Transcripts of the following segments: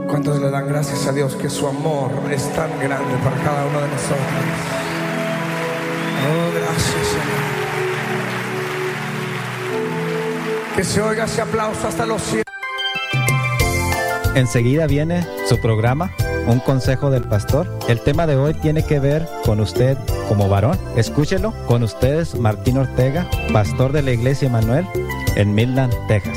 ¿Cuántos le dan gracias a Dios que su amor es tan grande para cada uno de nosotros? Oh, gracias, Señor. Que se oiga ese aplauso hasta los cielos. Enseguida viene su programa, Un Consejo del Pastor. El tema de hoy tiene que ver con usted como varón. Escúchelo. Con ustedes, Martín Ortega, pastor de la Iglesia Emmanuel en Midland, Texas.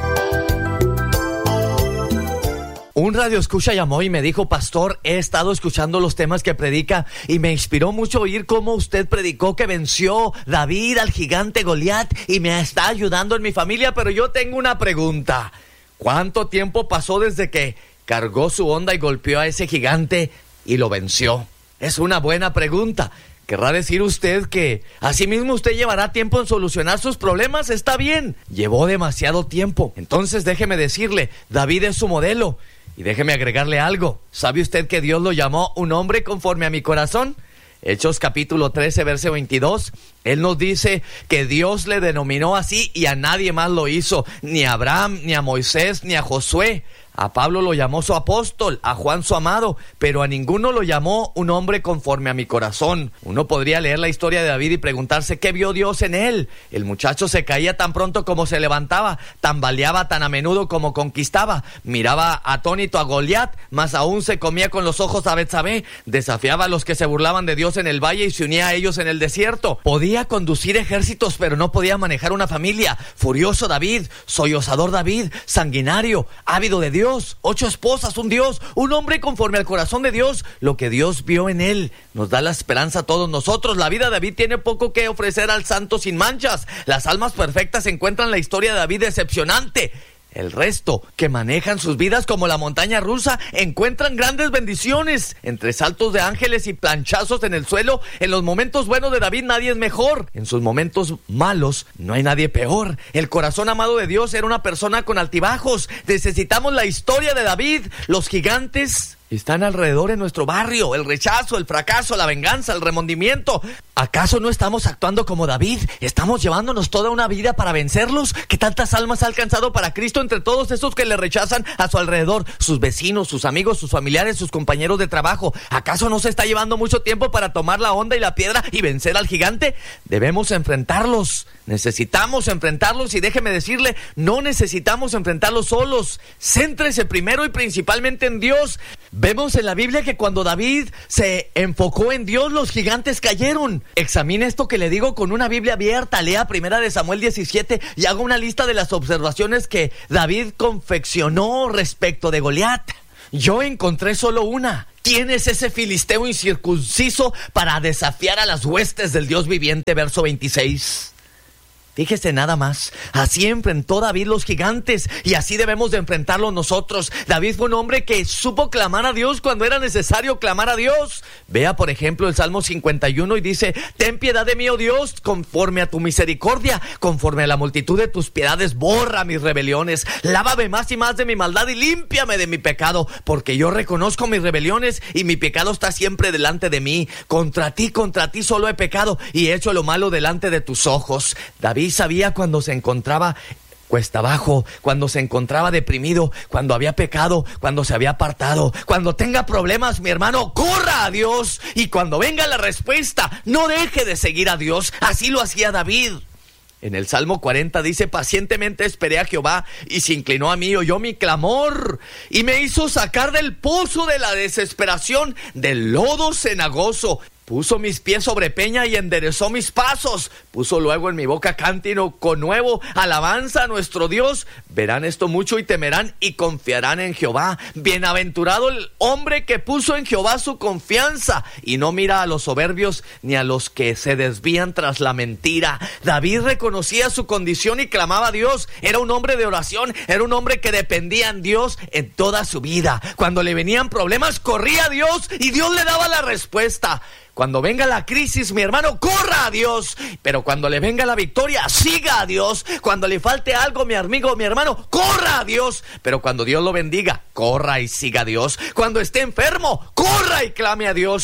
Un radioescucha llamó y me dijo: pastor, he estado escuchando los temas que predica y me inspiró mucho oír cómo usted predicó que venció David al gigante Goliat y me está ayudando en mi familia, pero yo tengo una pregunta. ¿Cuánto tiempo pasó desde que cargó su honda y golpeó a ese gigante y lo venció? Es una buena pregunta. ¿Querrá decir usted que asimismo usted llevará tiempo en solucionar sus problemas? Está bien, llevó demasiado tiempo. Entonces déjeme decirle, David es su modelo. Y déjeme agregarle algo. ¿Sabe usted que Dios lo llamó un hombre conforme a mi corazón? Hechos capítulo 13, verso 22. Él nos dice que Dios le denominó así y a nadie más lo hizo. Ni a Abraham, ni a Moisés, ni a Josué. A Pablo lo llamó su apóstol, a Juan su amado, pero a ninguno lo llamó un hombre conforme a mi corazón. Uno podría leer la historia de David y preguntarse qué vio Dios en él. El muchacho se caía tan pronto como se levantaba, tambaleaba tan a menudo como conquistaba, miraba atónito a Goliat, más aún se comía con los ojos a Betsabé, desafiaba a los que se burlaban de Dios en el valle y se unía a ellos en el desierto. Podía conducir ejércitos, pero no podía manejar una familia. Furioso David, sollozador David, sanguinario, ávido de Dios. 8 esposas, un Dios, un hombre conforme al corazón de Dios. Lo que Dios vio en él nos da la esperanza a todos nosotros. La vida de David tiene poco que ofrecer al santo sin manchas. Las almas perfectas encuentran la historia de David decepcionante. El resto, que manejan sus vidas como la montaña rusa, encuentran grandes bendiciones. Entre saltos de ángeles y planchazos en el suelo, en los momentos buenos de David nadie es mejor. En sus momentos malos no hay nadie peor. El corazón amado de Dios era una persona con altibajos. Necesitamos la historia de David. Los gigantes están alrededor en nuestro barrio. El rechazo, el fracaso, la venganza, el remordimiento. ¿Acaso no estamos actuando como David? ¿Estamos llevándonos toda una vida para vencerlos? ¿Qué tantas almas ha alcanzado para Cristo entre todos esos que le rechazan a su alrededor? Sus vecinos, sus amigos, sus familiares, sus compañeros de trabajo. ¿Acaso no se está llevando mucho tiempo para tomar la honda y la piedra y vencer al gigante? Debemos enfrentarlos. Necesitamos enfrentarlos y déjeme decirle, no necesitamos enfrentarlos solos. Céntrese primero y principalmente en Dios. Vemos en la Biblia que cuando David se enfocó en Dios, los gigantes cayeron. Examine esto que le digo con una Biblia abierta. Lea 1 Samuel 17 y haga una lista de las observaciones que David confeccionó respecto de Goliat. Yo encontré solo una. ¿Quién es ese filisteo incircunciso para desafiar a las huestes del Dios viviente? Verso 26. Fíjese nada más, así enfrentó David los gigantes y así debemos de enfrentarlos nosotros. David fue un hombre que supo clamar a Dios cuando era necesario clamar a Dios. Vea por ejemplo el Salmo 51 y dice: ten piedad de mí, oh Dios, conforme a tu misericordia, conforme a la multitud de tus piedades, borra mis rebeliones, lávame más y más de mi maldad y límpiame de mi pecado, porque yo reconozco mis rebeliones y mi pecado está siempre delante de mí. Contra ti solo he pecado y he hecho lo malo delante de tus ojos. David sabía cuando se encontraba cuesta abajo, cuando se encontraba deprimido, cuando había pecado, cuando se había apartado. Cuando tenga problemas, mi hermano, corra a Dios, y cuando venga la respuesta, no deje de seguir a Dios. Así lo hacía David. En el Salmo 40 dice: pacientemente esperé a Jehová y se inclinó a mí, oyó mi clamor y me hizo sacar del pozo de la desesperación, del lodo cenagoso. Puso mis pies sobre peña y enderezó mis pasos. Puso luego en mi boca cántico nuevo, alabanza a nuestro Dios. Verán esto mucho y temerán y confiarán en Jehová. Bienaventurado el hombre que puso en Jehová su confianza y no mira a los soberbios ni a los que se desvían tras la mentira. David reconocía su condición y clamaba a Dios. Era un hombre de oración, era un hombre que dependía en Dios en toda su vida. Cuando le venían problemas, corría a Dios y Dios le daba la respuesta. Cuando venga la crisis, mi hermano, corra a Dios. Pero cuando le venga la victoria, siga a Dios. Cuando le falte algo, mi amigo, mi hermano, corra a Dios. Pero cuando Dios lo bendiga, corra y siga a Dios. Cuando esté enfermo, corra y clame a Dios.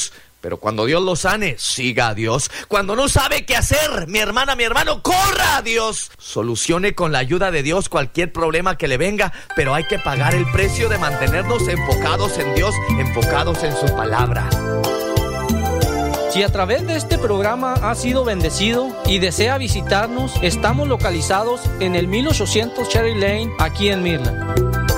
Pero cuando Dios lo sane, siga a Dios. Cuando no sabe qué hacer, mi hermana, mi hermano, corra a Dios. Solucione con la ayuda de Dios cualquier problema que le venga, pero hay que pagar el precio de mantenernos enfocados en Dios, enfocados en su palabra. Si a través de este programa ha sido bendecido y desea visitarnos, estamos localizados en el 1800 Cherry Lane, aquí en Midland.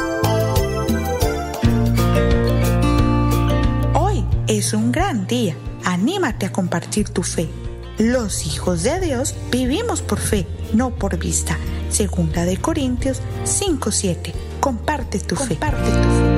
Hoy es un gran día. Anímate a compartir tu fe. Los hijos de Dios vivimos por fe, no por vista. 2 Corintios 5:7. Comparte tu fe.